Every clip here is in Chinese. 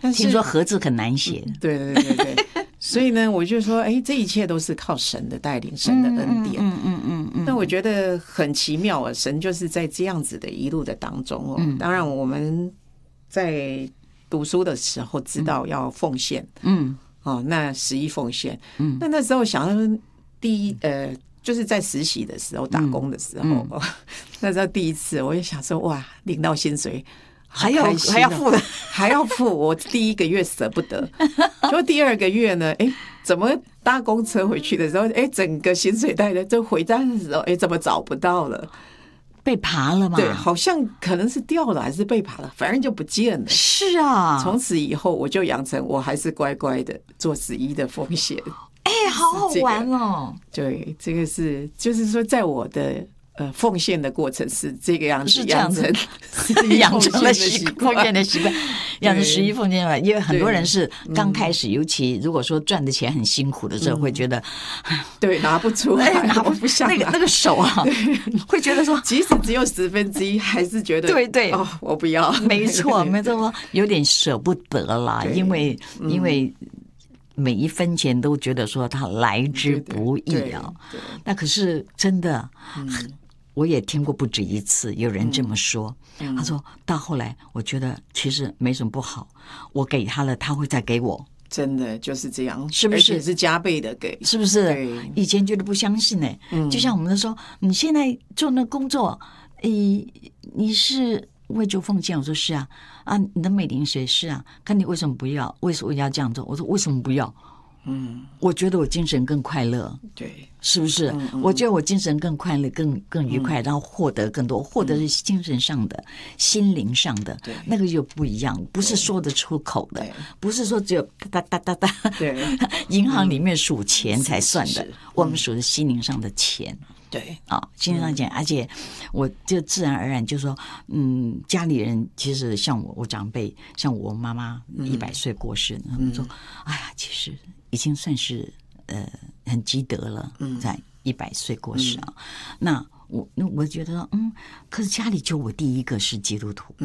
听说盒子很难写， 对对对对对，所以呢，我就说，这一切都是靠神的带领，神的恩典。那我觉得很奇妙啊，神就是在这样子的一路的当中哦。当然我们在读书的时候知道要奉献，那11奉献，那时候想要就是在实习的时候打工的时候，那时候第一次我就想说，哇，领到薪水。 还要付的， 还要付。我第1个月舍不得，就第2个月呢，怎么搭公车回去的时候，整个薪水袋的，就回家的时候，怎么找不到了？ 被扒了吗？ 对，好像可能是掉了，还是被扒了，反正就不见了。 是啊， 从此以后我就养成，我还是乖乖的做11的奉献。 好好玩哦！ 对，这个就是说，在我的。奉献的过程是这个样子， 是这样子，养成了奉献的习惯，养成11奉献了。因为很多人是刚开始，尤其如果说赚的钱很辛苦的时候，会觉得对拿不出来，拿不下那个手啊，会觉得说， 即使只有1/10，还是觉得对哦，我不要。 没错，有点舍不得啦，因为每一分钱都觉得说他来之不易啊。那可是真的。我也听过不止一次有人这么说，他说到后来我觉得其实没什么不好，我给他了他会再给我， 真的就是这样， 是不是？ 而且是加倍的给， 是不是？以前觉得不相信呢，就像我们说你现在做那工作，你是为主奉献，我说是啊，你的美龄谁是啊？看你为什么不要？为什么要这样做？我说为什么不要？我觉得我精神更快乐， 对， 是不是？我觉得我精神更快乐，更愉快，然后获得更多，获得是精神上的、心灵上的，那个又不一样，不是说得出口的，不是说只有哒哒哒哒哒，对，银行里面数钱才算的，我们数的心灵上的钱。对心灵上钱，而且我就自然而然就说，家里人其实像我长辈，像我妈妈100岁过世，他们说，哎呀，其实已经算是很积德了，在100岁过世啊。那我觉得可是家里就我第一个是基督徒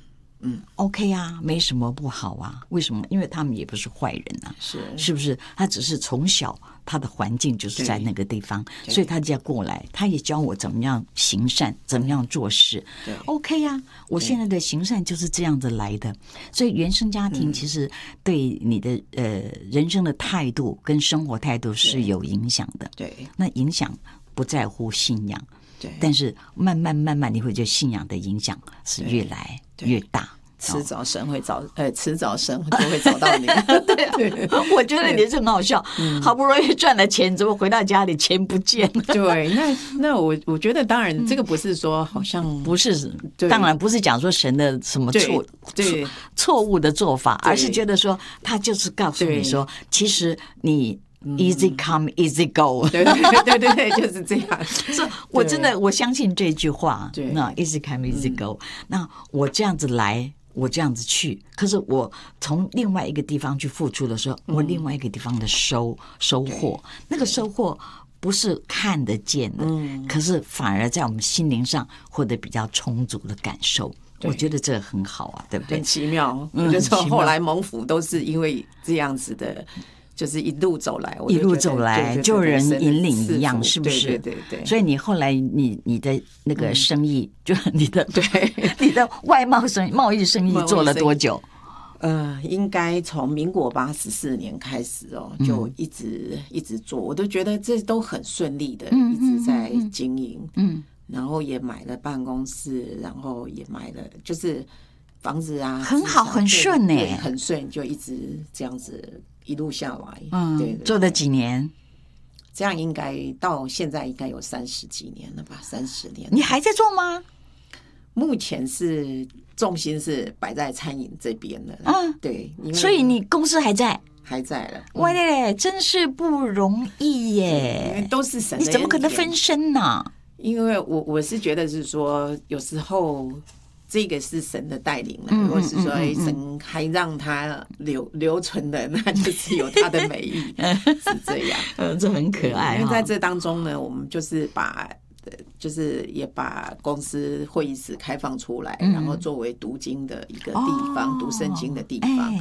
，OK 啊，没什么不好啊。为什么？因为他们也不是坏人啊，是不是？他只是从小他的环境就是在那个地方，所以他就要过来，他也教我怎么样行善，怎么样做事。OK 啊，我现在的行善就是这样子来的。所以原生家庭其实对你的人生的态度跟生活态度是有影响的。对，那影响不在乎信仰。但是慢慢你会觉得信仰的影响是越来越大， 迟早神会迟早神就会找到你。 对，我觉得你是很好笑，好不容易赚了钱，怎么回到家里钱不见了？ 对，那我觉得当然这个不是说好像不是，当然不是讲说神的什么错误的做法，而是觉得说他就是告诉你说，其实你。Easy come, easy go。 对，就是这样。 所以我真的我相信这句话。那 easy come, easy go。那我这样子来，我这样子去，可是我从另外一个地方去付出的时候，我另外一个地方的收获，那个收获不是看得见的，可是反而在我们心灵上获得比较充足的感受。我觉得这很好啊，对不对？ 很奇妙。我就说后来蒙福都是因为这样子的。就是一路走来， 就人引领一样，是不是？对。所以你后来你的那个生意，就你的你的外贸易生意做了多久？ 应该从民国84年开始就一直做，我都觉得这都很顺利的，一直在经营。然后也买了办公室，然后也买了就是房子啊， 很好，很顺呢， 很顺，就一直这样子。一路下来，对， 做了几年？ 这样应该到现在应该有30几年了吧？30年。 你还在做吗？ 目前是重心是摆在餐饮这边的，对。 所以你公司还在了。 哇嘞，真是不容易耶！ 因为都是神的， 你怎么可能分身呢？ 因为我是觉得是说，有时候。这个是神的带领了，如果是说神还让他留存的，那就是有他的美意，是这样。 这很可爱。 因为在这当中呢，我们就是也把公司会议室开放出来，然后作为读经的一个地方，读圣经的地方。